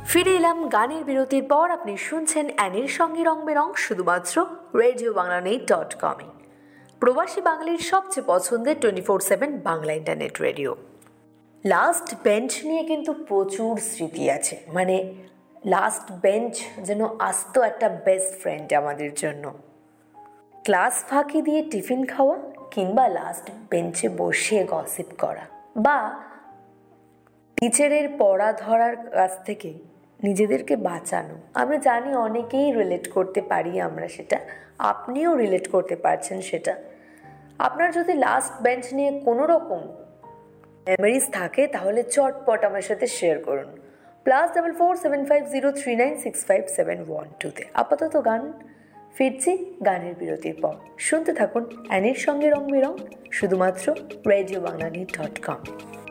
ফিরে এলাম গানের বিরতির পর। আপনি শুনছেন অ্যানির সঙ্গে রং বেরং, শুধুমাত্র রেডিও বাংলা নেট.com-এ, প্রবাসী বাঙালির সবচেয়ে পছন্দের 24/7 Bangla internet radio. Last bench নিয়ে কিন্তু প্রচুর স্মৃতি আছে। মানে লাস্ট বেঞ্চ যেন আস্ত একটা বেস্ট ফ্রেন্ড আমাদের জন্য। ক্লাস ফাঁকি দিয়ে টিফিন খাওয়া, কিংবা লাস্ট বেঞ্চে বসে গসিপ করা, বা টিচারের পড়া ধরার কাছ থেকে নিজেদেরকে বাঁচানো। আমি জানি অনেকেই রিলেট করতে পারি আমরা সেটা, আপনিও রিলেট করতে পারছেন সেটা। আপনার যদি লাস্ট বেঞ্চ নিয়ে কোনো রকম মেমোরিজ থাকে তাহলে চটপট আমার সাথে শেয়ার করুন। +447503965712-তে। আপাতত গান, ফিরছি গানের বিরতির পর। শুনতে থাকুন অ্যানির সঙ্গে রং বেরং, শুধুমাত্র রেডিও বাংলা নেট.com।